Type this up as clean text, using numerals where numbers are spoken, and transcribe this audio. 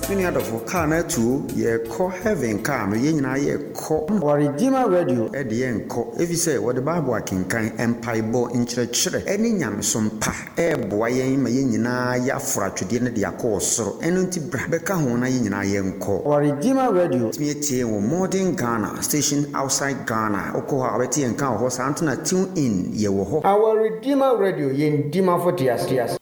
Junior of Kana too, ye call heaven come, ye na ye call or Redeemer Radio at the end call. If you say what the Bible can kind empire bo in church, any yam some pa, boy, mayina ya fra to dinner the so, and unti Brabeka Hona yina yen call or Redeemer Radio, me modern Ghana, station outside Ghana, Okoha, Betty and Cow, Santana tune in, ye wo. Our Redeemer Radio, yen Dima for Tias.